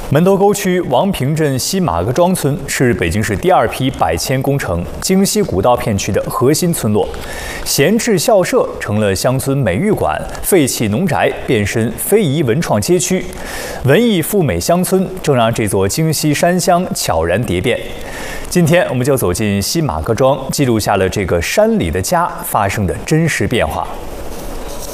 门头沟区王坪镇西马各庄村是北京市第2批百迁工程京西古道片区的核心村落，闲置校舍成了乡村美育馆，废弃农宅变身非遗文创街区，文艺富美乡村正让这座京西山乡悄然蝶变。今天我们就走进西马各庄，记录下了这个山里的家发生的真实变化。